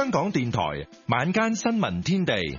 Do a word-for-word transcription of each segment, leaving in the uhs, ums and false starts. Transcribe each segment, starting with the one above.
香港電台晚間新聞天地，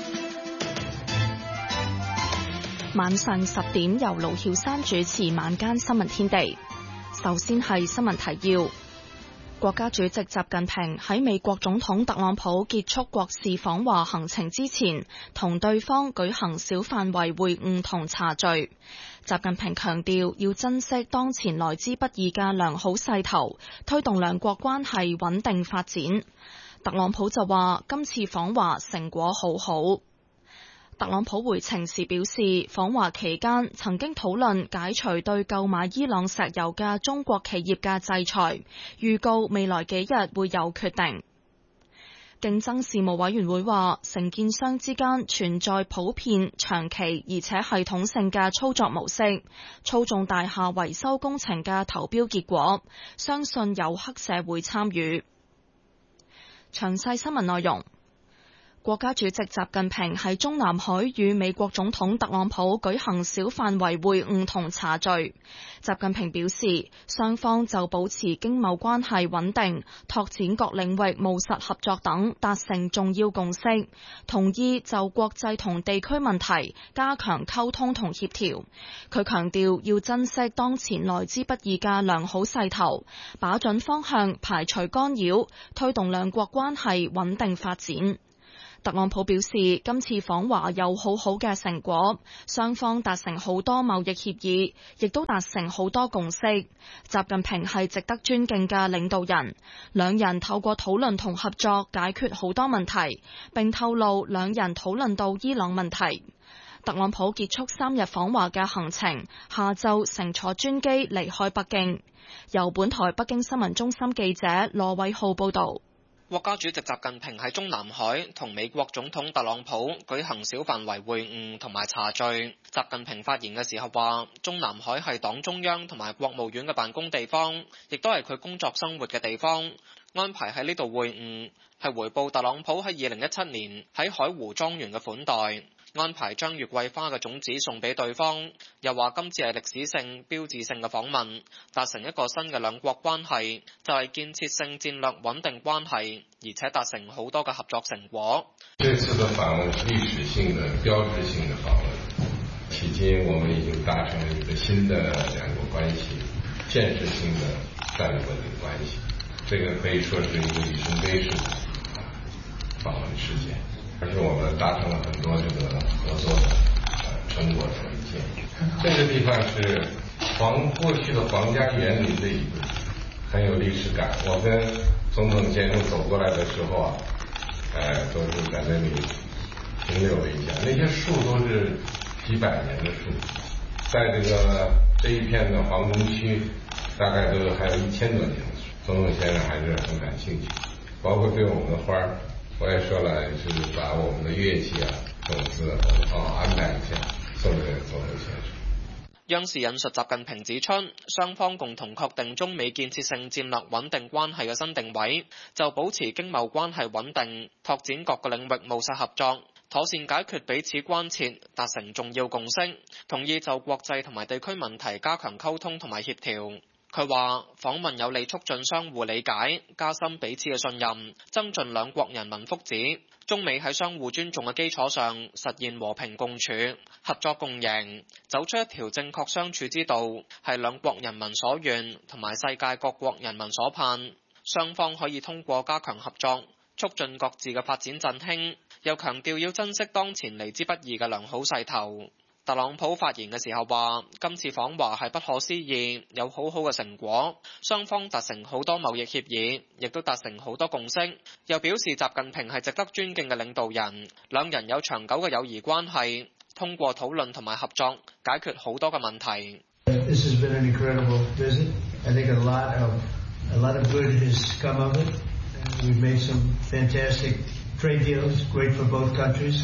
晚上十點由盧曉珊主持晚間新聞天地。首先係新聞提要。國家主席習近平喺美國總統特朗普結束國事訪華行程之前，同對方舉行小範圍會晤同茶敘。習近平強調要珍惜當前來之不易嘅良好勢頭，推動兩國關係穩定發展。特朗普就話今次訪華成果好好。特朗普回程時表示，訪華期間曾經討論解除對購買伊朗石油嘅中國企業嘅制裁，預告未來幾日會有決定。競爭事務委員會話，承建商之間存在普遍、長期而且系統性嘅操作模式，操縱大廈維修工程嘅投標結果，相信有黑社會參與。詳細新聞內容。國家主席習近平喺中南海與美國總統特朗普舉行小範圍會晤同茶敘。習近平表示，雙方就保持經貿關係穩定、拓展各領域務實合作等達成重要共識，同意就國際同地區問題加強溝通同協調。佢強調要珍惜當前來之不易嘅良好勢頭，把準方向，排除干擾，推動兩國關係穩定發展。特朗普表示，今次訪華有好好嘅成果，雙方達成好多貿易協議，亦都達成好多共識。習近平係值得尊敬嘅領導人，兩人透過討論同合作解決好多問題，並透露兩人討論到伊朗問題。特朗普結束三日訪華嘅行程，下晝乘坐專機離開北京。由本台北京新聞中心記者羅偉浩報道。 國家主席習近平喺中南海同美國總統特朗普舉行小範圍會晤同埋茶敘。習近平發言嘅時候話，中南海係黨中央同埋國務院嘅辦公地方，亦都係佢工作生活嘅地方。安排喺呢度會晤，係回報特朗普喺二零一七年喺海湖莊園嘅款待。安排將月桂花嘅種子送俾對方，又話今次係歷史性、標誌性嘅訪問，達成一個新嘅兩國關係，就係建設性戰略穩定關係，而且達成好多嘅合作成果。 這次的訪問是歷史性的、標誌性的訪問，期間我們已經達成了一個新的兩國關係，建設性的戰略穩定關係，這個可以說是一個里程碑式的訪問事件。而且我們達成了很多這個合作的成果和意見。這個地方是皇過去的皇家園林的一部分，很有歷史感。我跟總統先生走過來的時候啊，呃，都是在那裏停留了一下。那些樹都是幾百年的樹，在這個這一片的皇宮區，大概都還有一千多年的樹。總統先生還是很感興趣，包括對我們的花兒。我也說了，是把我們的樂器啊、種子哦安排一下，送給總統先生。 央視引述習近平指出，雙方共同確定中美建設性戰略穩定關係嘅新定位，就保持經貿關係穩定，拓展各個領域務實合作，妥善解決彼此關切，達成重要共識，同意就國際同埋地區問題加強溝通同埋協調。佢話訪問有利促進相互理解，加深彼此嘅信任，增進兩國人民福祉。中美喺相互尊重嘅基礎上，實現和平共處、合作共贏，走出一條正確相處之道，係兩國人民所願，同埋世界各國人民所盼。雙方可以通過加強合作，促進各自嘅發展振興。又強調要珍惜當前嚟之不易嘅良好勢頭。特朗普發言嘅時候話，今次訪華係不可思議，有好好嘅成果，雙方達成好多貿易協議，亦都達成好多共識。又表示習近平係值得尊敬嘅領導人，兩人有長久嘅友誼關係，通過討論同埋合作解決好多嘅問題。 This has been an incredible visit. I think a lot of a lot of good has come of it. We've made some fantastic trade deals, great for both countries.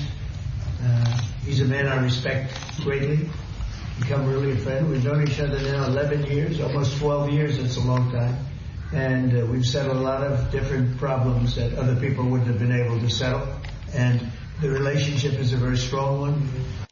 Uh, he's a man I respect greatly. Become really a friend. We've known each other now eleven years, almost twelve years. It's a long time. And uh, we've settled a lot of different problems that other people wouldn't have been able to settle. And the relationship is a very strong one.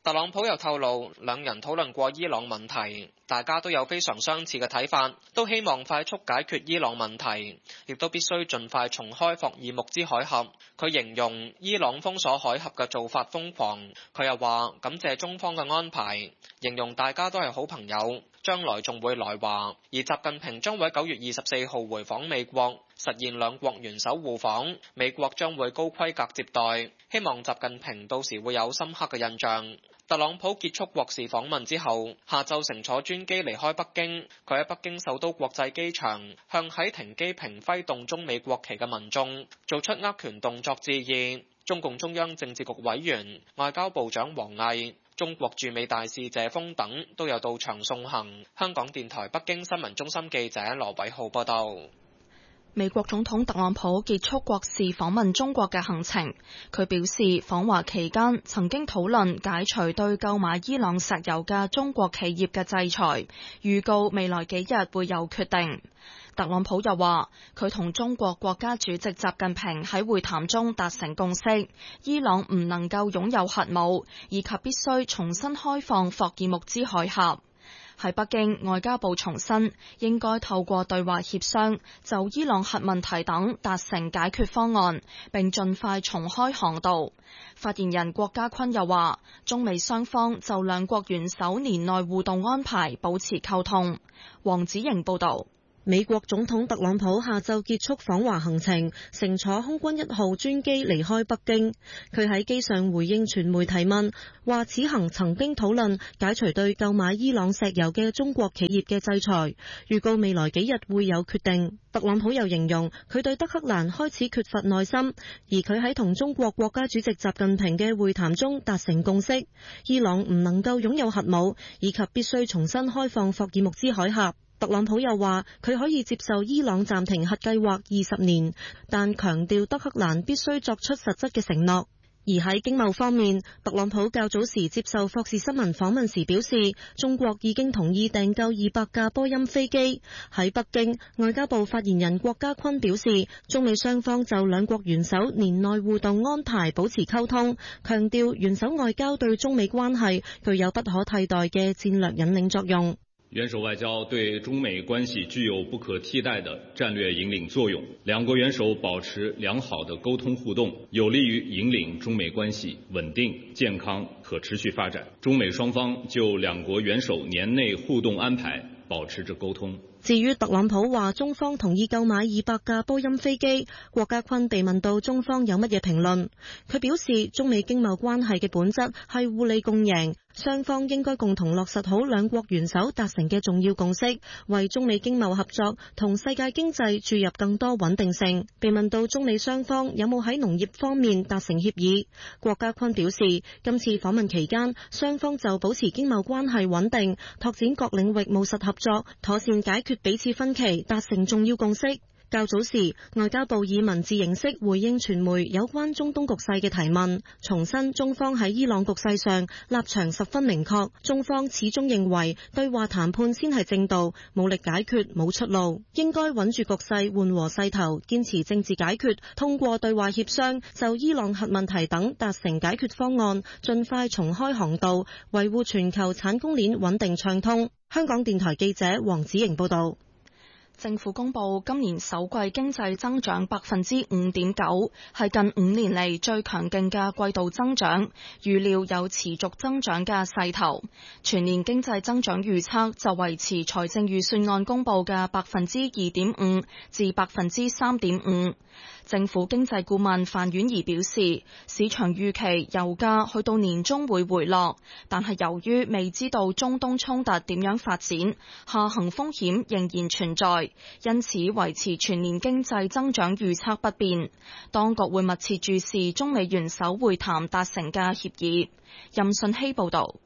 特朗普又透露，兩人討論過伊朗問題，大家都有非常相似嘅睇法，都希望快速解決伊朗問題，亦都必須盡快重開霍爾木茲海峽。佢形容伊朗封鎖海峽嘅做法瘋狂，佢又話感謝中方嘅安排，形容大家都係好朋友，將來仲會來華。而習近平將會喺九月二十四號回訪美國，實現兩國元首互訪，美國將會高規格接待，希望習近平到時會有深刻嘅印象。特朗普結束國事訪問之後，下晝乘坐專機離開北京。佢喺北京首都國際機場向喺停機坪揮動中美國旗嘅民眾做出握拳動作致意。中共中央政治局委員、外交部長王毅、中國駐美大使謝鋒等都有到場送行。香港電台北京新聞中心記者羅偉浩報道。 美國總統特朗普結束國事訪問中國嘅行程，佢表示訪華期間曾經討論解除對購買伊朗石油嘅中國企業嘅制裁，預告未來幾日會有決定。特朗普又話，佢同中國國家主席習近平喺會談中達成共識，伊朗唔能夠擁有核武，以及必須重新開放霍爾木茲海峽。喺北京，外交部重申應該透過對話協商，就伊朗核問題等達成解決方案，並盡快重開航道。發言人郭家坤又話，中美雙方就兩國元首年內互動安排保持溝通。黃子瑩報導。 美國總統特朗普下晝結束訪華行程，乘坐空軍一號專機離開北京。佢喺機上回應傳媒提問，話此行曾經討論解除對購買伊朗石油嘅中國企業嘅制裁，預告未來幾日會有決定。特朗普又形容佢對德黑蘭開始缺乏耐心，而佢喺同中國國家主席習近平嘅會談中達成共識，伊朗唔能夠擁有核武，以及必須重新開放霍爾木茲海峽。特朗普又話佢可以接受伊朗暫停核計劃二十年，但強調德黑蘭必須作出實質嘅承諾。而喺經貿方面，特朗普較早時接受霍士新聞訪問時表示，中國已經同意訂購二百架波音飛機。喺北京，外交部發言人郭家坤表示，中美雙方就兩國元首年內互動安排保持溝通，強調元首外交對中美關係具有不可替代嘅戰略引領作用。 元首外交對中美關係具有不可替代的戰略引領作用，兩國元首保持良好的溝通互動，有利於引領中美關係穩定、健康、可持續發展。中美雙方就兩國元首年內互動安排保持着溝通。 至於特朗普話中方同意購買二百架波音飛機，郭家坤被問到中方有乜嘢評論，佢表示中美經貿關係嘅本質係互利共贏，雙方應該共同落實好兩國元首達成嘅重要共識，為中美經貿合作同世界經濟注入更多穩定性。被問到中美雙方有冇喺農業方面達成協議，郭家坤表示今次訪問期間，雙方就保持經貿關係穩定，拓展各領域務實合作，妥善解決彼此分歧，達成重要共識。較早時，外交部以文字形式回應傳媒有關中東局勢嘅提問，重申中方喺伊朗局勢上立場十分明確，中方始終認為對話談判先係正道，武力解決冇出路，應該穩住局勢，緩和勢頭，堅持政治解決，通過對話協商就伊朗核問題等達成解決方案，盡快重開航道，維護全球產供鏈穩定暢通。香港電台記者黃子瑩報道。 政府公布今年首季經濟增長百分之五點九，係近五年嚟最強勁嘅季度增長，預料有持續增長嘅勢頭。全年經濟增長預測就維持財政預算案公布嘅百分之二點五至百分之三點五。政府經濟顧問范婉儀表示，市場預期油價去到年中會回落，但係由於未知道中東衝突點樣發展，下行風險仍然存在，因此維持全年經濟增長預測不變。當局會密切注視中美元首會談達成嘅協議。任信希報導。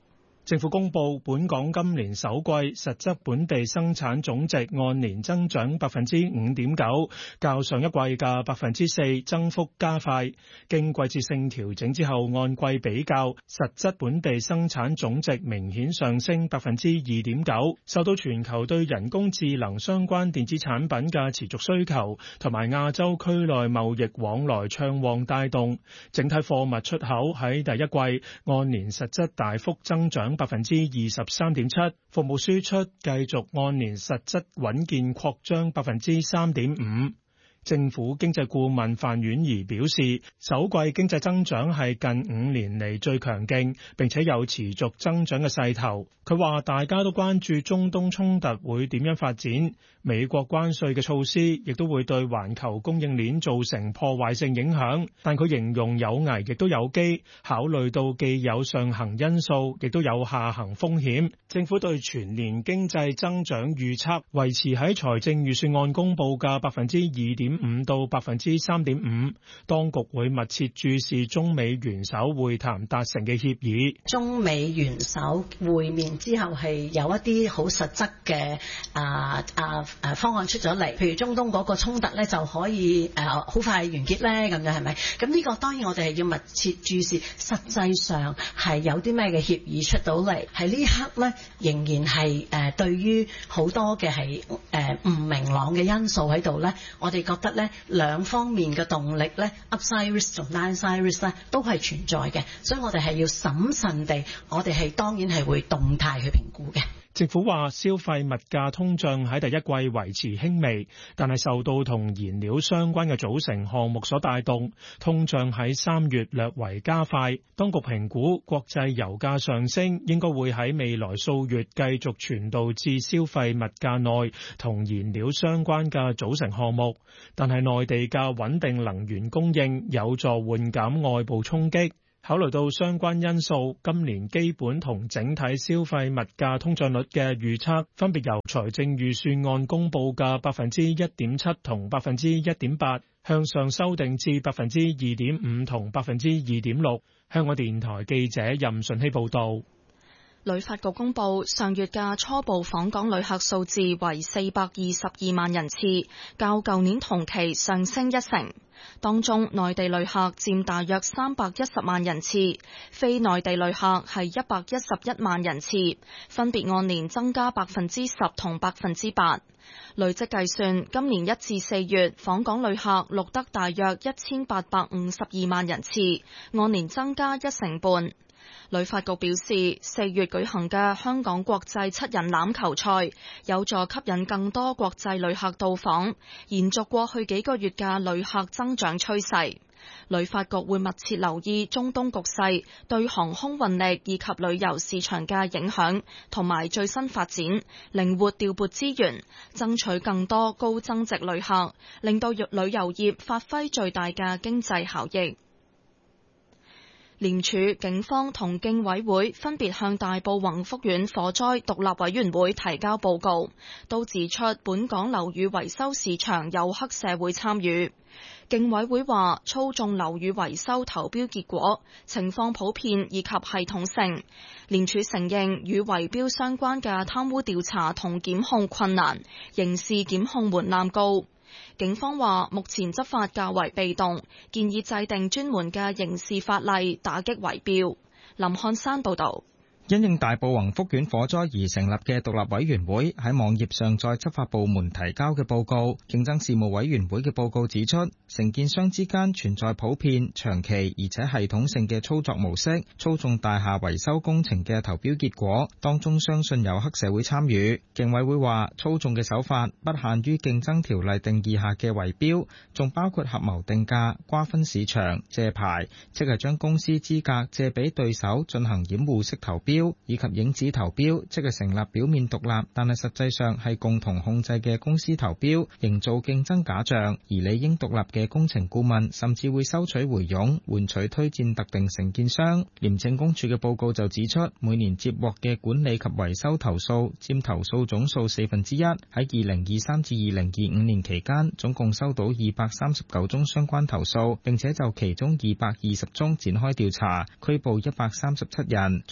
政府公布本港今年首季實質本地生產總值按年增長百分之五點九，較上一季嘅百分之四增幅加快。經季節性調整之後，按季比較，實質本地生產總值明顯上升百分之二點九，受到全球對人工智能相關電子產品嘅持續需求，同埋亞洲區內貿易往來暢旺帶動，整體貨物出口喺第一季按年實質大幅增長百分之二十三點七，服務輸出繼續按年實質穩健擴張百分之三點五。政府經濟顧問范婉儀表示，首季經濟增長係近五年嚟最強勁，並且有持續增長嘅勢頭。佢話大家都關注中東衝突會點樣發展，美國關稅嘅措施亦都會對環球供應鏈造成破壞性影響，但佢形容有危亦都有機，考慮到既有上行因素，亦都有下行風險。政府對全年經濟增長預測維持喺財政預算案公布嘅百分之二點五到百分之三點五，當局會密切注視中美元首會談達成嘅協議。 中美元首會面之後係有一啲好實質嘅啊啊誒方案出咗嚟，譬如中東嗰個衝突咧就可以誒好快完結咧，咁樣係咪？咁呢個當然我哋係要密切注視，實際上係有啲咩嘅協議出到嚟，喺呢刻咧仍然係誒對於好多嘅係誒唔明朗嘅因素喺度咧，我哋覺得咧兩方面嘅動力咧 upside risk 同 downside risk 咧都係存在嘅，所以我哋係要審慎地，我哋係當然係會動態去評估嘅。 政府話消費物價通脹喺第一季維持輕微，但係受到同燃料相關嘅組成項目所帶動，通脹喺三月略為加快。當局評估國際油價上升應該會喺未來數月繼續傳導至消費物價內同燃料相關嘅組成項目，但係內地嘅穩定能源供應有助緩減外部衝擊。考慮到相關因素，今年基本同整體消費物價通脹率嘅預測分別由財政預算案公布嘅百分之一點七同百分之一點八向上修訂至百分之二點五同百分之二點六。香港電台記者任順希報道。 旅發局公布上月嘅初步訪港旅客數字為四百二十二萬人次，較舊年同期上升一成。當中內地旅客佔大約三百一十萬人次，非內地旅客係一百一十一萬人次，分別按年增加百分之十同百分之八。累積計算，今年一至四月訪港旅客錄得大約一千八百五十二萬人次，按年增加一成半。旅發局表示，四月舉行嘅香港國際七人欖球賽有助吸引更多國際旅客到訪，延續過去幾個月嘅旅客增長趨勢。旅發局會密切留意中東局勢對航空運力以及旅遊市場嘅影響，同埋最新發展，靈活調撥資源，爭取更多高增值旅客，令到旅遊業發揮最大嘅經濟效益。廉署、警方同競委會分別向大埔宏福苑火災獨立委員會提交報告，都指出本港樓宇維修市場有黑社會參與。競委會話操縱樓宇維修投標結果情況普遍以及系統性，廉署承認與圍標相關嘅貪污調查同檢控困難，刑事檢控門檻高。警方話目前執法較為被動，建議制定專門嘅刑事法例打擊圍標。林漢山報導。 因應大埔宏福苑火災而成立嘅獨立委員會喺網頁上載執法部門提交嘅報告。競爭事務委員會嘅報告指出，承建商之間存在普遍、長期而且系統性嘅操作模式，操縱大廈維修工程嘅投標結果，當中相信有黑社會參與。競委會話，操縱嘅手法不限於競爭條例定義下嘅圍標，仲包括合謀定價、瓜分市場、借牌，即係將公司資格借俾對手進行掩護式投標，以及影子投標，即係成立表面獨立但係實際上係共同控制嘅公司投標，營造競爭假象。而理應獨立嘅工程顧問甚至會收取回佣，換取推薦特定承建商。廉政公署嘅報告就指出，每年接獲嘅管理及維修投訴佔投訴總數四分之一。喺二零二三至二零二五年期間，總共收到二百三十九宗相關投訴，並且就其中二百二十宗展開調查，拘捕一百三十七人。除咗二零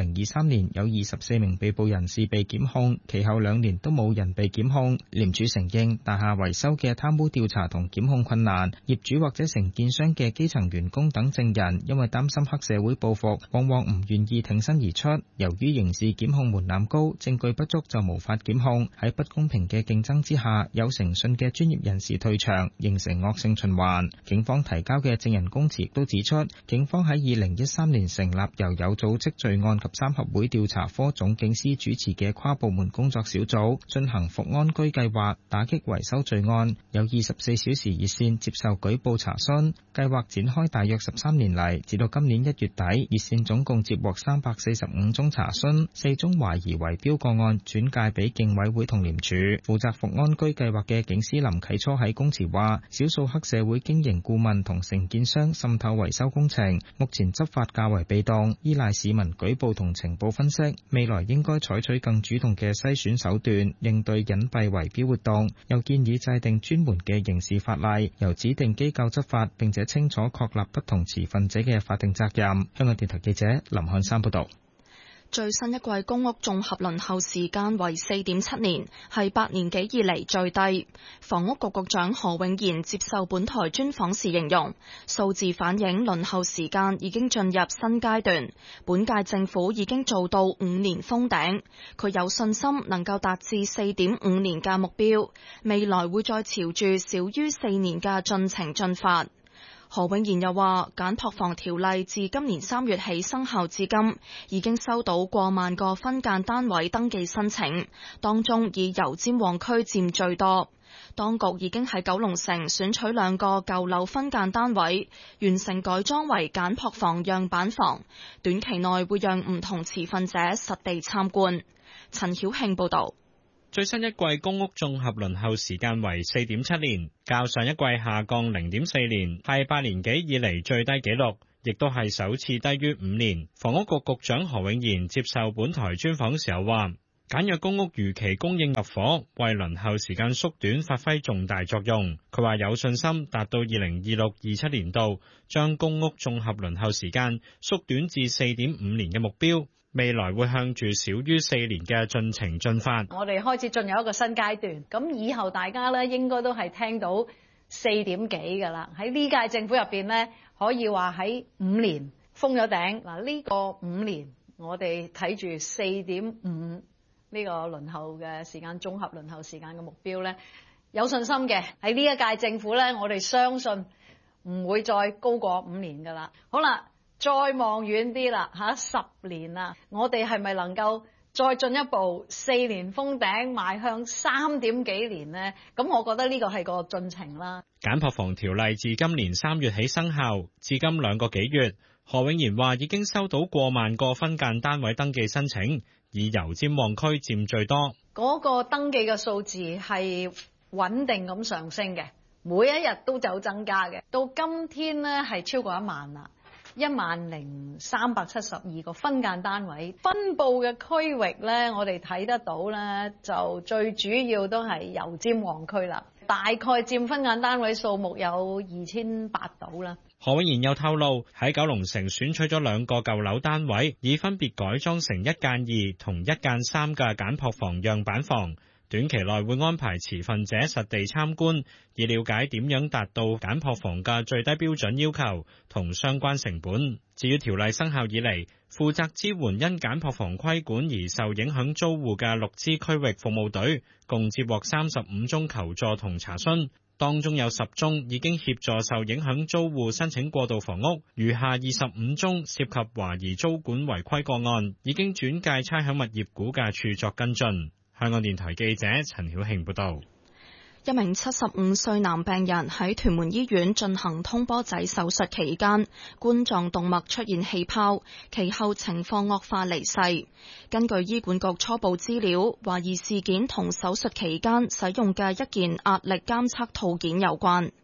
零二三年有二十四名被捕人士被檢控，其後兩年都冇人被檢控。廉署承認大廈維修嘅貪污調查同檢控困難，業主或者承建商嘅基層員工等證人因為擔心黑社會報復，往往唔願意挺身而出。由於刑事檢控門檻高，證據不足就無法檢控。喺不公平嘅競爭之下，有誠信嘅專業人士退場，形成惡性循環。警方提交嘅證人供詞亦都指出，警方喺二零一三年成立由有組織罪案及三合會調查科總警司主持嘅跨部門工作小組，進行復安居計劃，打擊維修罪案，有二十四小時熱線接受舉報查詢。計劃展開大約十三年嚟，至到今年一月底，熱線總共接獲三百四十五宗查詢，四宗懷疑圍標個案轉介俾競委會同廉署。負責復安居計劃嘅警司林啟初喺供詞話，少數黑社會經營顧問同承建商滲透維修工程，目前執法較為被動，依賴市民舉報同情報分析，未來應該採取更主動嘅篩選手段，應對隱蔽圍標活動。又建議制定專門嘅刑事法例，由指定機構執法，並且清楚確立不同持份者嘅法定責任。香港電台記者林漢山報道。 最新一季公屋綜合輪候時間為四點七年，係八年幾以嚟最低。房屋局局長何永賢接受本台專訪時形容，數字反映輪候時間已經進入新階段，本屆政府已經做到五年封頂，佢有信心能夠達至四點五年嘅目標，未來會再朝住少於四年嘅進程進發。何永賢又話，簡樸房條例自今年三月起生效至今，已經收到過萬個分間單位登記申請，當中以油尖旺區佔最多。當局已經喺九龍城選取兩個舊樓分間單位，完成改裝為簡樸房樣板房，短期內會讓唔同持份者實地參觀。陳曉慶報導。 最新一季公屋綜合輪候時間為四點七年，較上一季下降零點四年，係八年幾以嚟最低紀錄，亦都係首次低於五年。房屋局局長何永賢接受本台專訪時候話，簡約公屋如期供應入伙，為輪候時間縮短發揮重大作用。佢話有信心達到二零二六二七年度，將公屋綜合輪候時間縮短至四點五年嘅目標。未來會向住少於四年嘅進程進發。 我哋開始進入一個新階段，咁以後大家咧應該都係聽到四點幾㗎啦。喺呢屆政府入邊咧，可以話喺五年封咗頂。嗱，呢個五年我哋睇住四點五呢個輪候嘅時間，綜合輪候時間嘅目標咧，有信心嘅。喺呢一屆政府咧，我哋相信唔會再高過五年㗎啦。好啦。再望遠啲啦，嚇十年啦，我哋係咪能夠再進一步四年封頂，邁向三點幾年呢？咁我覺得呢個係個進程啦。 簡樸房條例自今年三月起生效，至今兩個幾月，何永賢話已經收到過萬個分間單位登記申請，以油尖旺區佔最多。 嗰個登記嘅數字係穩定咁上升嘅，每一日都有增加嘅，到今天呢係超過一萬啦。一萬零三百七十二個分間單位分佈嘅區域呢，我哋睇得到呢，就最主要都係油尖旺區啦，大概佔分間單位數目有二千八到啦。 何永賢又透露，喺九龍城選取咗兩個舊樓單位，以分別改裝成一間二同一間三嘅簡樸房樣板房。短期內會安排持份者實地參觀，以了解點樣達到簡樸房嘅最低標準要求同相關成本。至於條例生效以嚟，負責支援因簡樸房規管而受影響租戶嘅六支區域服務隊，共接獲三十五宗求助同查詢，當中有十宗已經協助受影響租戶申請過渡房屋，餘下二十五宗涉及懷疑租管違規個案，已經轉介差餉物業估價署作跟進。香港電台記者陳曉慶報道。 一名七十五歲男病人喺屯門醫院進行通波仔手術期間，冠狀動脈出現氣泡，其後情況惡化離世。根據醫管局初步資料，懷疑事件同手術期間使用嘅一件壓力監測套件有關。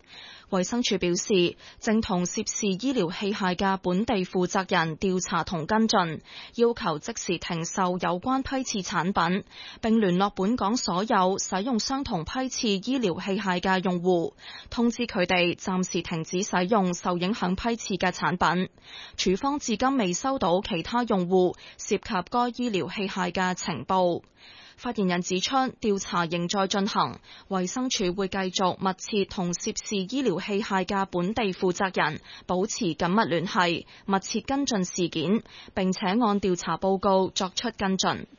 衛生署表示，正同涉事醫療器械嘅本地負責人調查同跟進，要求即時停售有關批次產品，並聯絡本港所有使用相同批次醫療器械嘅用戶，通知佢哋暫時停止使用受影響批次嘅產品。署方至今未收到其他用戶涉及該醫療器械嘅情報。發言人指出，調查仍在進行，衛生署會繼續密切同涉事醫療器械嘅本地負責人保持緊密聯繫，密切跟進事件，並且按調查報告作出跟進。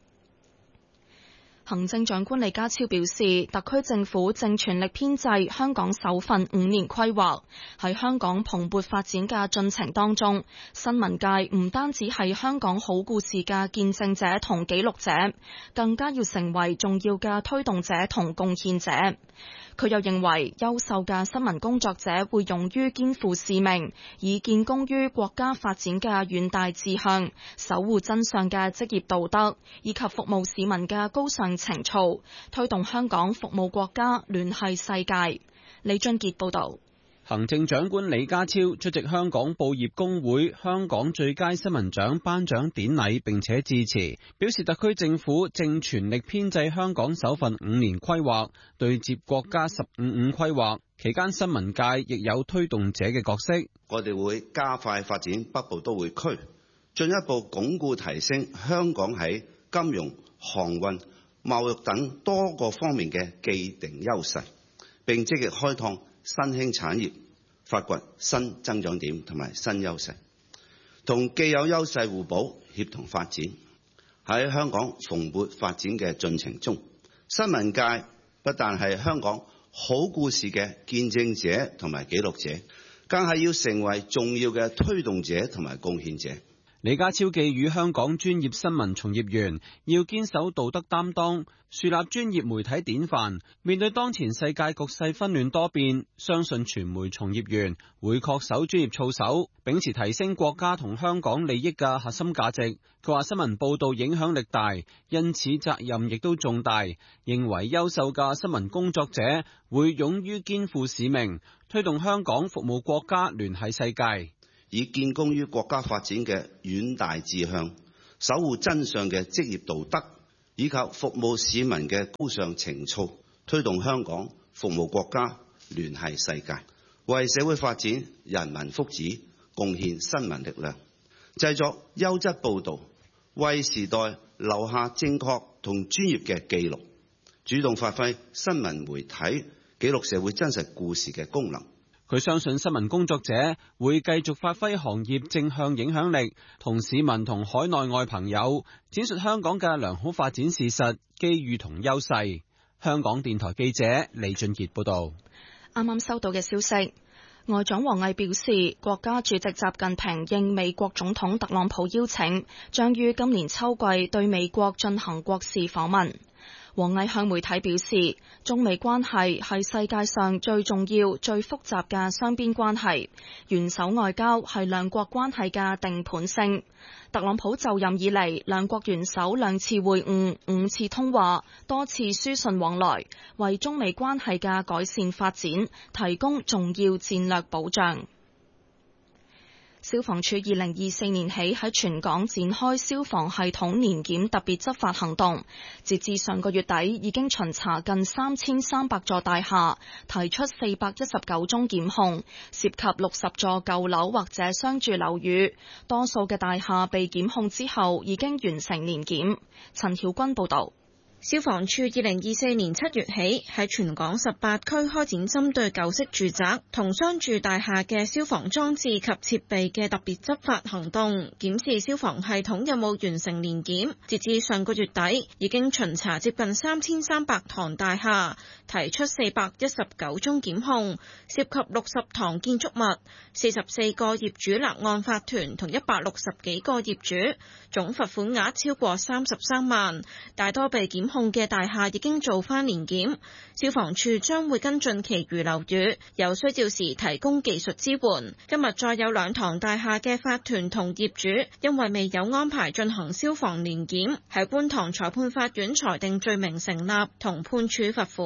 行政長官李家超表示，特區政府正全力編製香港首份五年規劃。喺香港蓬勃發展嘅進程當中，新聞界唔單止係香港好故事嘅見證者同記錄者，更加要成為重要嘅推動者同貢獻者。佢又認為，優秀嘅新聞工作者會勇於肩負使命，以建功於國家發展嘅遠大志向，守護真相嘅職業道德，以及服務市民嘅高尚情操，推動香港服務國家，聯繫世界。李俊傑報導。 行政長官李家超出席香港報業公會香港最佳新聞獎頒獎典禮並且致辭，表示特區政府正全力編製香港首份五年規劃，對接國家十五五規劃，期間新聞界亦有推動者嘅角色。 我哋會加快發展北部都會區，進一步鞏固提升香港喺金融、航運、貿易等多個方面嘅既定優勢，並積極開拓新興產業，發掘新增長點同埋新優勢，同既有優勢互補，協同發展。喺香港蓬勃發展嘅進程中，新聞界不但係香港好故事嘅見證者同埋記錄者，更係要成為重要嘅推動者同埋貢獻者。 李家超寄語香港專業新聞從業員要堅守道德擔當，樹立專業媒體典範。面對當前世界局勢紛亂多變，相信傳媒從業員會恪守專業操守，秉持提升國家同香港利益嘅核心價值。佢話新聞報道影響力大，因此責任亦都重大。認為優秀嘅新聞工作者會勇於肩負使命，推動香港服務國家，聯繫世界。 以建功於國家發展嘅遠大志向，守護真相嘅職業道德，以及服務市民嘅高尚情操，推動香港服務國家，聯繫世界，為社會發展、人民福祉貢獻新聞力量，製作優質報導，為時代留下正確同專業嘅記錄，主動發揮新聞媒體記錄社會真實故事嘅功能。 佢相信新聞工作者會繼續發揮行業正向影響力，同市民同海內外朋友展述香港嘅良好發展事實、機遇同優勢。香港電台記者李俊傑報道。 啱啱收到嘅消息，外長王毅表示，國家主席習近平應美國總統特朗普邀請，將於今年秋季對美國進行國事訪問。王毅向媒體表示，中美關係係世界上最重要、最複雜嘅雙邊關係，元首外交係兩國關係嘅定盤性。特朗普就任以嚟，兩國元首兩次會晤、五次通話、多次書信往來，為中美關係嘅改善發展提供重要戰略保障。消防處二零二四年起喺全港展開消防系統年檢特別執法行動，截至上個月底已經巡查近三千三百座大廈，提出四百一十九宗檢控，涉及六十座舊樓或者商住樓宇，多數嘅大廈被檢控之後已經完成年檢。陳曉君報導。 消防處二零二四年七月起喺全港十八區開展針對舊式住宅同商住大廈嘅消防裝置及設備嘅特別執法行動，檢視消防系統有冇完成年檢。截至上個月底，已經巡查接近三千三百幢大廈，提出四百一十九宗檢控，涉及六十幢建築物、四十四個業主立案法團同一百六十幾個業主，總罰款額超過三十三萬，大多被檢控嘅大廈已經做返年檢，消防處將會跟進其餘樓宇，有需要時提供技術支援。今日再有兩幢大廈嘅法團同業主因為未有安排進行消防年檢，喺觀塘裁判法院裁定罪名成立同判處罰款。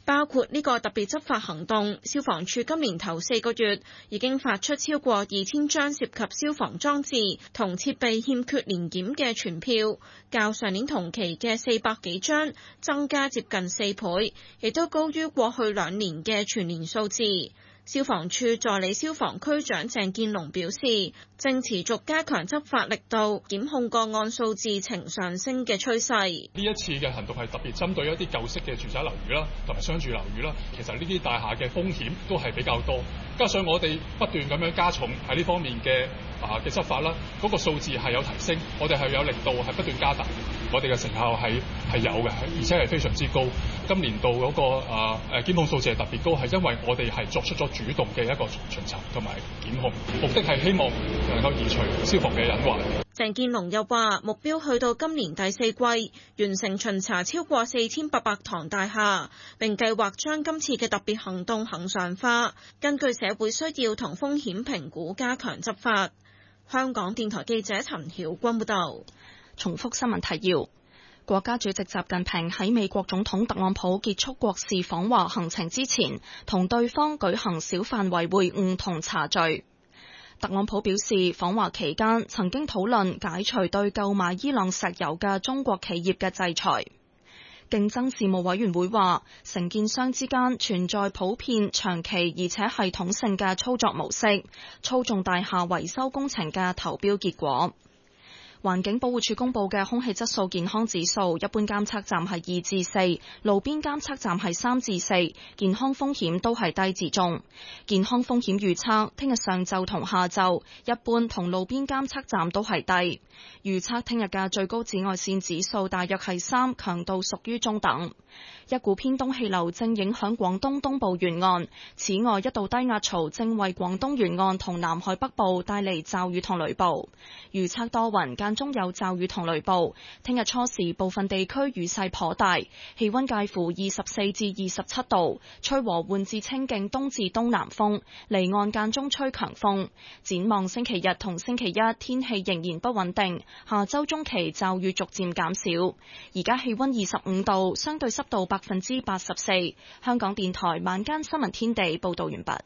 包括呢個特別執法行動，消防處今年頭四個月已經發出超過二千張涉及消防裝置同設備欠缺年檢嘅傳票，較上年同期嘅四百幾張增加接近四倍，亦都高於過去兩年嘅全年數字。消防處助理消防區長鄭建龍表示，正持續加強執法力度，檢控個案數字呈上升嘅趨勢。 呢一次嘅行動係特別針對一啲舊式嘅住宅樓宇啦，同埋商住樓宇啦。其實呢啲大廈嘅風險都係比較多，加上我哋不斷咁樣加重喺呢方面嘅啊嘅執法啦，嗰個數字係有提升，我哋係有力度係不斷加大，我哋嘅成效係係有嘅，而且係非常之高。今年度嗰個啊誒檢控數字係特別高，係因為我哋係作出咗主動嘅一個巡查同埋檢控，目的係希望能夠移除消防嘅隱患。 鄭建龍又話，目標去到今年第四季完成巡查超過四千八百幢大廈，並計劃將今次嘅特別行動恆常化，根據社會需要同風險評估加強執法。香港電台記者陳曉君報道。 重複新聞提要。國家主席習近平喺美國總統特朗普結束國事訪華行程之前，同對方舉行小範圍會晤同茶敘。特朗普表示，訪華期間曾經討論解除對購買伊朗石油嘅中國企業嘅制裁。競爭事務委員會話，承建商之間存在普遍、長期而且系統性嘅操作模式，操縱大廈維修工程嘅投標結果。環境保護署公布嘅空氣質素健康指數，一般監測站係二至四，路邊監測站係三至四，健康風險都係低至中。健康風險預測，聽日上晝同下晝，一般同路邊監測站都係低。預測聽日嘅最高紫外線指數大約係三，強度屬於中等。一股偏東氣流正影響廣東東部沿岸，此外一道低壓槽正為廣東沿岸同南海北部帶嚟驟雨同雷暴。預測多雲，間中有驟雨同雷暴。聽日初時部分地區雨勢頗大，氣溫介乎二十四至二十七度，吹和緩至清勁東至東南風，離岸間中吹強風。展望星期日同星期一天氣仍然不穩定，下周中期驟雨逐漸減少。而家氣溫二十五度，相對濕度百分之八十四。香港電台晚間新聞天地報道完畢。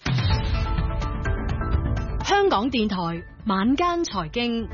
香港電台晚間財經，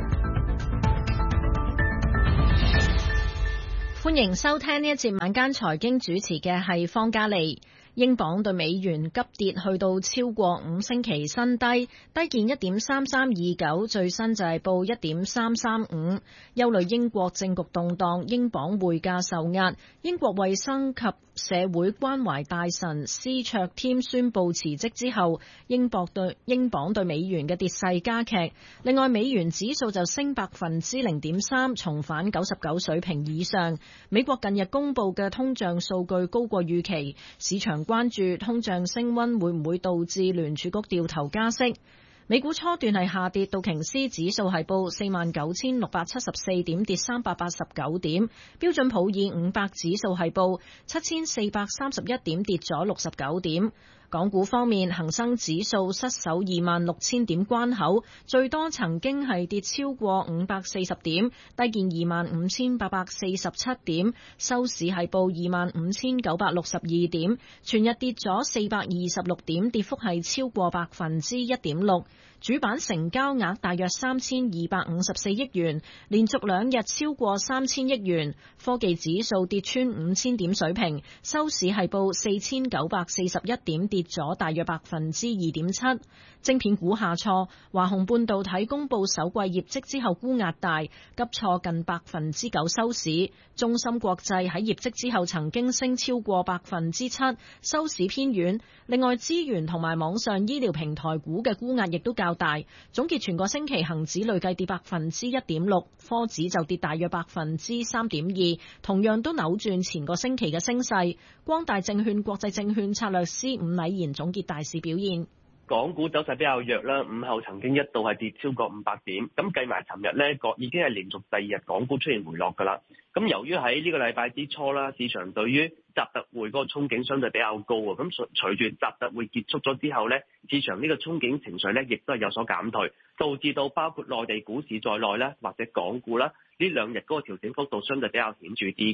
歡迎收聽呢一節晚間財經，主持嘅係方嘉利。英鎊對美元急跌去到超過五星期新低，低見一點三三二九，最新就係報一點三三五。憂慮英國政局動盪，英鎊匯價受壓。英國衛生及社會關懷大臣施卓添宣布辭職之後，英鎊對英鎊對美元嘅跌勢加劇。另外，美元指數就升百分之零點三，重返九十九水平以上。美國近日公布嘅通脹數據高過預期，市場關注通脹升溫會唔會導致聯儲局掉頭加息。美股初段係下跌，道瓊斯指數係報四萬九千六百七十四點，跌三百八十九點。標準普爾五百指數係報七千四百三十一點，跌咗六十九點。港股方面，恒生指數失守二萬六千點關口，最多曾經係跌超過五百四十點，低見二萬五千八百四十七點，收市係報二萬五千九百六十二點，全日跌咗四百二十六點，跌幅係超過百分之一點六。主板成交額大約三千二百五十四億元，連續兩日超過三千億元。科技指數跌穿五千點水平，收市係報四千九百四十一點，跌咗大約百分之二點七。晶片股下挫，華虹半導體公布首季業績之後沽壓大，急挫近百分之九收市。中芯國際喺業績之後曾經升超過百分之七，收市偏軟。另外，資源同埋網上醫療平台股嘅沽壓亦都較大。總結全個星期恒指累計跌百分之一點六，科指就跌大約百分之三點二，同樣都扭轉前個星期嘅升勢。光大證券國際證券策略師伍禮賢總結大市表現。 港股走勢比較弱啦，午後曾經一度係跌超過五百點，咁計埋尋日呢個已經係連續第二日港股出現回落㗎啦。咁由於喺呢個禮拜之初啦，市場對於習特會嗰個憧憬相對比較高啊，咁隨隨住習特會結束咗之後呢，市場呢個憧憬情緒呢亦都係有所減退，導致到包括內地股市在內咧，或者港股啦，呢兩日嗰個調整幅度相對比較顯著啲嘅。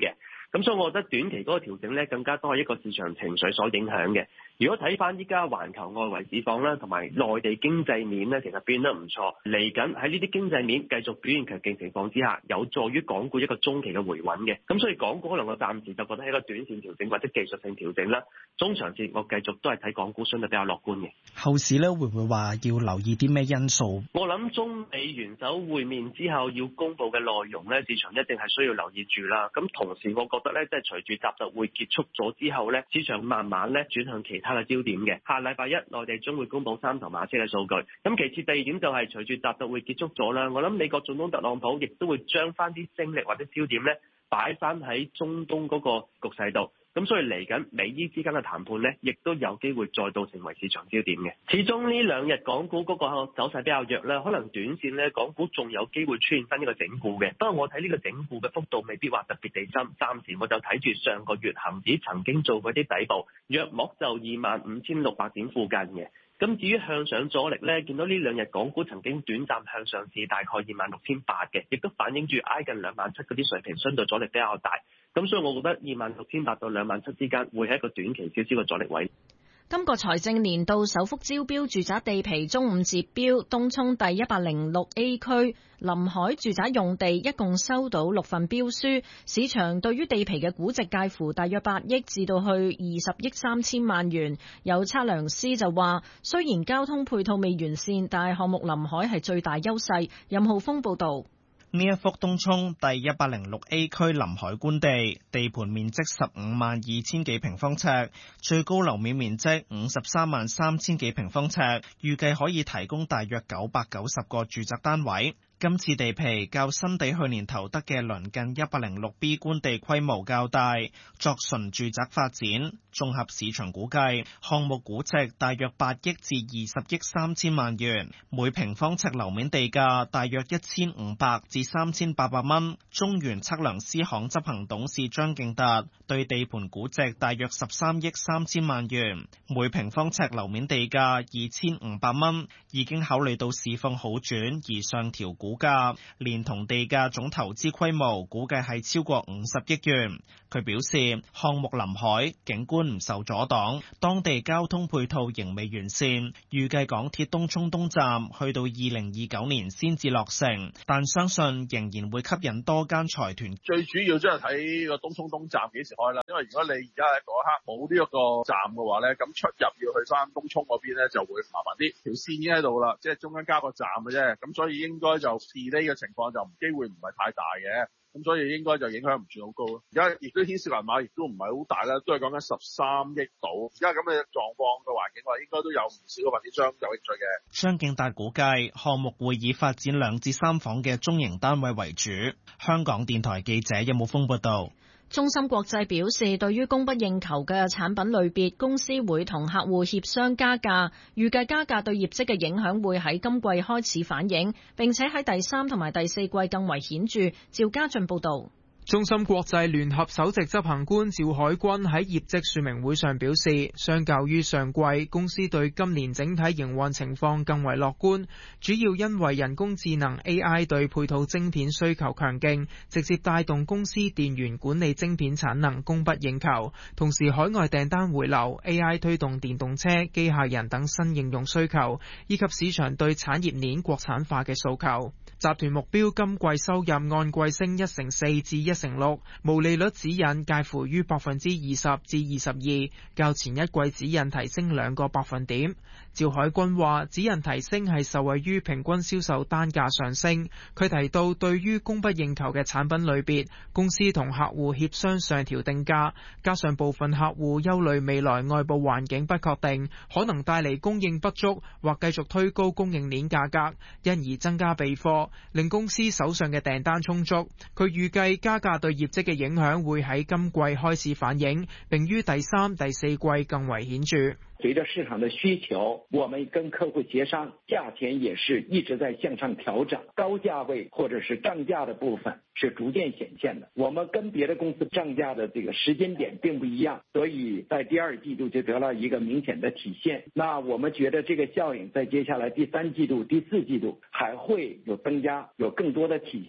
咁所以我覺得短期嗰個調整咧，更加多係一個市場情緒所影響嘅。如果睇翻依家環球外圍市況啦，同埋內地經濟面咧，其實變得唔錯。嚟緊喺呢啲經濟面繼續表現強勁情況之下，有助於港股一個中期嘅回穩嘅。咁所以港股可能我暫時就覺得係一個短線調整或者技術性調整啦。中長線我繼續都係睇港股相對比較樂觀嘅。 後市咧會唔會話要留意啲咩因素？ 我諗中美元首會面之後要公佈嘅內容咧，市場一定係需要留意住啦。咁同時我覺得咧，即係隨住習特會結束咗之後咧，市場慢慢咧轉向其他嘅焦點嘅。下禮拜一內地將會公佈三頭馬車嘅數據。咁其次第二點就係隨住習特會結束咗啦，我諗美國總統特朗普亦都會將翻啲精力或者焦點咧擺翻喺中東嗰個局勢度。咁所以嚟緊美伊之間嘅談判呢，亦都有機會再度成為市場焦點嘅。始終呢兩日港股嗰個走勢比較弱啦，可能短線呢，港股仲有機會出現翻呢個整固嘅。不過我睇呢個整固嘅幅度未必話特別地深，暫時我就睇住上個月恒指曾經做過啲底部，約莫就二萬五千六百點附近嘅。咁至於向上阻力呢，見到呢兩日港股曾經短暫向上至大概二萬六千八嘅，亦都反映住挨近兩萬七嗰啲水平，相對阻力比較大。咁所以我覺得二萬六千八到兩萬七之間會係一個短期少少嘅阻力位。 今個財政年度首幅招標住宅地皮中午截標，東涌第一百零六 A 區臨海住宅用地一共收到六份標書，市場對於地皮嘅估值介乎大約八億至到去二十億三千萬元。有測量師就話，雖然交通配套未完善，但係項目臨海係最大優勢。任浩峰報導。 呢一幅東涌第一百零六 A 區臨海官地，地盤面積十五萬二千幾平方尺，最高樓面面積五十三萬三千幾平方尺，預計可以提供大約九百九十個住宅單位。今次地皮較新地去年投得嘅鄰近一百零六 B 官地規模較大，作純住宅發展。綜合市場估計，項目估值大約八億至二十億三千萬元，每平方尺樓面地價大約一千五百至三千八百蚊。中原測量師行執行董事張敬達對地盤估值大約十三億三千萬元，每平方尺樓面地價二千五百蚊，已經考慮到市況好轉而上調估。股價連同地價總投資規模估計係超過五十億元。佢表示，項目臨海，景觀唔受阻擋，當地交通配套仍未完善，預計港鐵東涌東站去到二零二九年先至落成，但相信仍然會吸引多間財團。 最主要即係睇個東涌東站幾時開啦，因為如果你而家喺嗰一刻冇呢一個站嘅話咧，咁出入要去翻東涌嗰邊咧就會麻煩啲。條線已經喺度啦，即係中間加個站嘅啫，咁所以應該就delay嘅情況就機會唔係太大嘅。咁所以應該就影響唔算好高咯。而家亦都牽涉銀碼，亦都唔係好大啦，都係講緊十三億度。而家咁嘅狀況嘅環境話，應該都有唔少嘅發展商有興趣嘅。 張敬達估計項目會以發展兩至三房嘅中型單位為主。香港電台記者任武峰報道。 中芯國際表示，對於供不應求嘅產品類別，公司會同客戶協商加價，預計加價對業績嘅影響會喺今季開始反映，並且喺第三同埋第四季更為顯著。趙家俊報道。 中芯國際聯合首席執行官趙海軍喺業績說明會上表示，相較於上季，公司對今年整體營運情況更為樂觀，主要因為人工智能 A I 對配套晶片需求強勁，直接帶動公司電源管理晶片產能供不應求，同時海外訂單回流， A I 推動電動車、機械人等新應用需求，以及市場對產業鏈國產化嘅訴求。集團目標今季收入按季升一成四至一成六，毛利率指引介乎於百分之二十至二十二，較前一季指引提升兩個百分點。趙海軍話，指引提升係受惠於平均銷售單價上升。佢提到，對於供不應求嘅產品類別，公司同客戶協商上調定價，加上部分客戶憂慮未來外部環境不確定，可能帶嚟供應不足或繼續推高供應鏈價格，因而增加備貨，令公司手上嘅訂單充足。佢預計加價對業績嘅影響會喺今季開始反映，並於第三、第四季更為顯著。 隨着市場的需求，我們跟客戶協商，價錢也是一直在向上調整，高價位或者是漲價的部分是逐漸顯現的。我們跟別的公司漲價的這個時間點並不一樣，所以在第二季度就得到一個明顯的體現。那我們覺得這個效應在接下來第三季度、第四季度還會有增加，有更多的體現。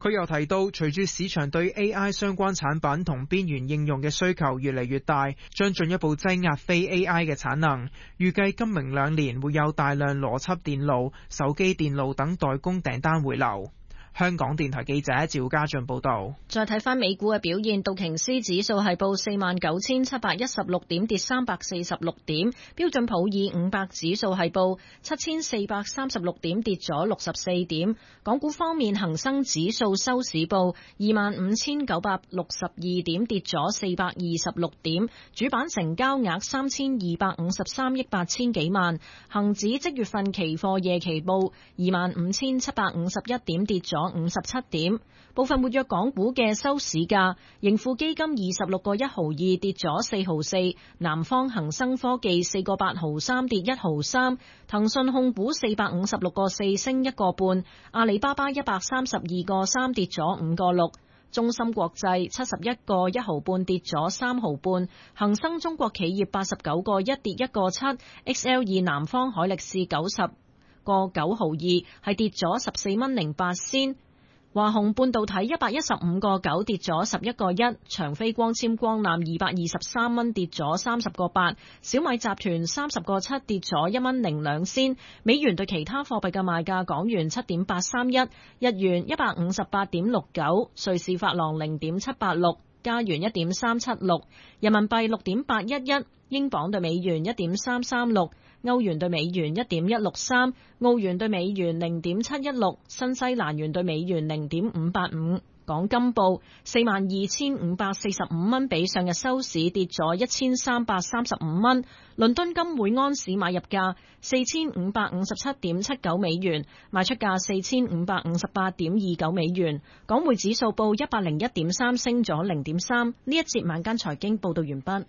佢又提到，隨住市場對 A I 相關產品同邊緣應用嘅需求越嚟越大，將進一步擠壓非 A I 嘅產能。預計今明兩年會有大量邏輯電路、手機電路等代工訂單回流。香港電台記者趙家俊報道。 再睇翻美股嘅表現，道瓊斯指數係報四萬九千七百一十六點，跌三百四十六點；標準普爾五百指數係報七千四百三十六點，跌咗六十四點。港股方面，恒生指數收市報二萬五千九百六十二點，跌咗四百二十六點。主板成交額三千二百五十三億八千幾萬。恒指即月份期貨夜期報二萬五千七百五十一點，跌咗五十七點。部分活躍港股嘅收市價，盈富基金二十六個一毫二跌咗四毫四，南方恒生科技四個八毫三跌一毫三，騰訊控股四百五十六個四升一個半，阿里巴巴一百三十二個三跌咗五個六，中芯國際七十一個一毫半跌咗三毫半，恒生中國企業八十九個一跌一個七 ，X L 二南方海力士九十個九毫二係跌咗十四蚊零八仙。華虹半導體一百一十五個九跌咗十一個一，長飛光纖光纜二百二十三蚊跌咗三十個八，小米集團三十個七跌咗一蚊零兩仙。美元對其他貨幣嘅賣價：港元七點八三一，日元一百五十八點六九，瑞士法郎零點七八六，加元一點三七六，人民幣六點八一一，英鎊對美元一點三三六。歐元對美元一點一六三，澳元對美元零點七一六，新西蘭元對美元零點五八五。港金報四萬二千五百四十五蚊，比上日收市跌咗一千三百三十五蚊。倫敦金每安士買入價四千五百五十七點七九美元，賣出價四千五百五十八點二九美元。港匯指數報一百零一點三，升咗零點三。呢一節晚間財經報道完畢。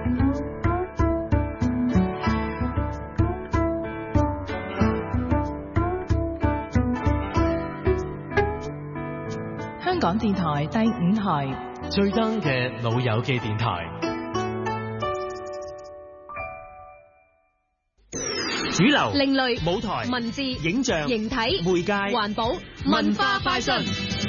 香港電台第五台最啱嘅老友記電台，主流、另類、舞台、文字、影像、形體、媒介、環保、文化快訊。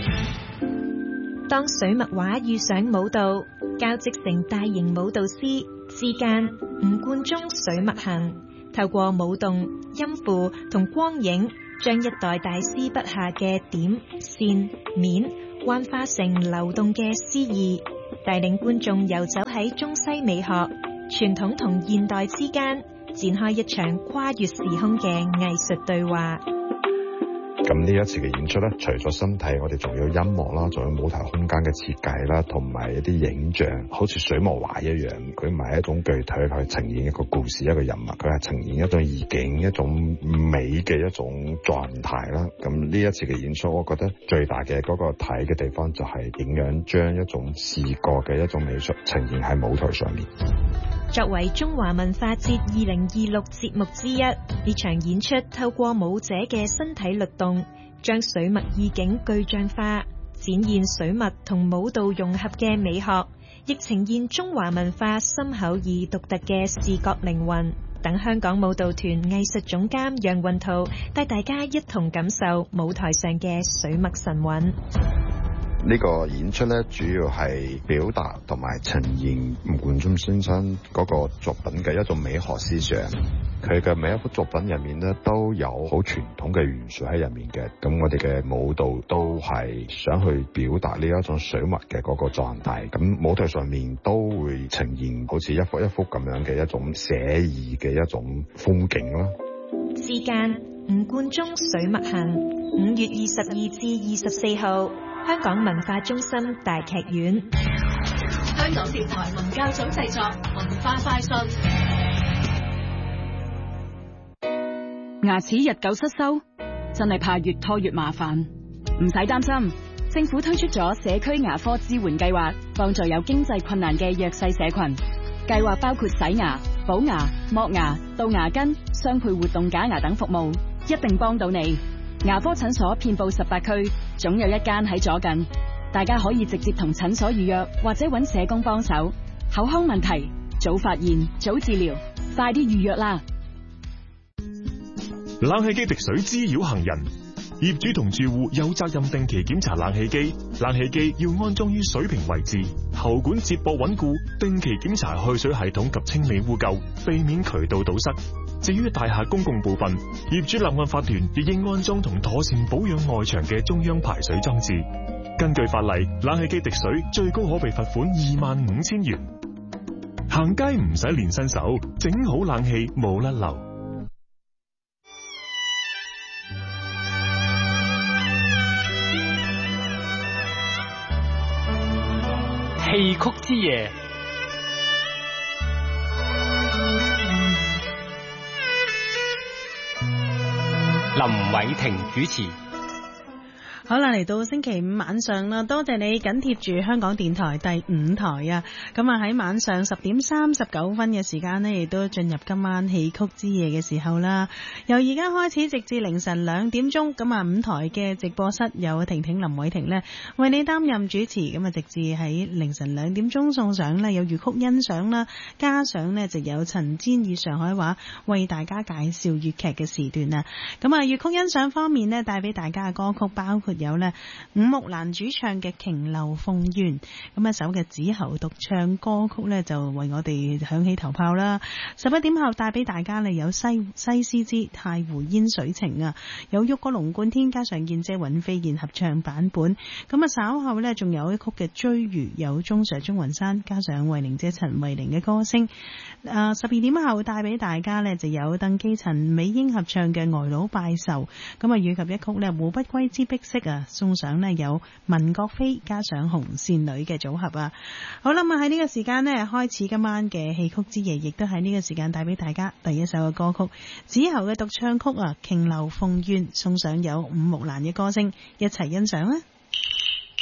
當水墨畫遇上舞蹈，交織成大型舞蹈詩之間，吳冠中水墨行，透過舞動、音符同光影，將一代大師筆下嘅點、線、面幻化成流動嘅詩意，帶領觀眾遊走喺中西美學、傳統同現代之間，展開一場跨越時空嘅藝術對話。 咁呢一次嘅演出咧，除咗身體，我哋仲有音樂啦，仲有舞台空間嘅設計啦，同埋一啲影像，好似水墨畫一樣。佢唔係一種具體，佢係呈現一個故事、一個人物，佢係呈現一種意境、一種美嘅一種狀態啦。咁呢一次嘅演出，我覺得最大嘅嗰個睇嘅地方就係點樣將一種視覺嘅一種美術呈現喺舞台上面。 作為中華文化節二零二六節目之一，呢場演出透過舞者嘅身體律動，將水墨意境具象化，展現水墨同舞蹈融合嘅美學，亦呈現中華文化深厚而獨特嘅視覺靈魂。等香港舞蹈團藝術總監楊雲圖帶大家一同感受舞台上嘅水墨神韻。 呢個演出咧，主要係表達同埋呈現吳冠中先生嗰個作品嘅一種美學思想。佢嘅每一幅作品入面咧，都有好傳統嘅元素喺入面嘅。咁我哋嘅舞蹈都係想去表達呢一種水墨嘅嗰個狀態。咁舞台上面都會呈現好似一幅一幅咁樣嘅一種寫意嘅一種風景啦。 之間吳冠中水墨行，五月二十二至二十四號。香港文化中心大劇院。 香港電台文教組製作文化快訊。 牙齒日久失修，真係怕越拖越麻煩。唔使擔心，政府推出咗社區牙科支援計劃，幫助有經濟困難嘅弱勢社群。計劃包括洗牙、補牙、剝牙、杜牙根、雙配活動假牙等服務，一定幫到你。牙科診所遍布十八區，總有一間喺左近，大家可以直接同診所預約，或者揾社工幫手。口腔問題，早發現，早治療，快啲預約啦！ 冷氣機滴水滋擾行人， 業主同住戶有責任定期檢查冷氣機，冷氣機要安裝於水平位置，喉管接駁穩固，定期檢查去水系統及清理污垢，避免渠道堵塞。至於大廈公共部分，業主立案法團亦應安裝同妥善保養外牆嘅中央排水裝置。根據法例，冷氣機滴水最高可被罰款二萬五千元。行街唔使練新手，整好冷氣冇甩漏。 戲曲之夜，林偉霆主持。 好啦，嚟到星期五晚上啦，多謝你緊貼住香港電台第五台啊！咁啊喺晚上十點三十九分嘅時間呢，亦都進入今晚戲曲之夜嘅時候啦。由而家開始直至凌晨兩點鐘，咁啊五台嘅直播室有婷婷、林偉霆呢為你擔任主持，咁啊直至喺凌晨兩點鐘送上呢有粵曲欣賞啦，加上呢就有陳煎以上海話為大家介紹粵劇嘅時段啊。咁啊粵曲欣賞方面呢，帶俾大家嘅歌曲包括有呢伍木蘭主唱嘅《瓊樓鳳怨》，咁一首嘅子喉獨唱歌曲呢，就為我哋響起頭炮啦。十一點後帶俾大家呢有西西施之《太湖煙水情》啊，有郁過龍貫天加上燕姐尹飛燕合唱版本。咁啊稍後呢，仲有一曲嘅追魚，有鍾 Sir 鍾雲山加上慧玲姐陳慧玲嘅歌聲。啊十二點後帶俾大家呢，就有鄧寄塵美英合唱嘅《呆佬拜壽》，咁啊以及一曲呢《胡不歸之碧色》啊，送上呢有文國飛加上紅線女嘅組合啊。好啦，咁喺呢個時間呢，開始今晚嘅戲曲之夜，亦都喺呢個時間帶俾大家第一首嘅歌曲子喉嘅獨唱曲啊，《瓊樓鳳怨》，送上有伍木蘭嘅歌聲，一齊欣賞啊。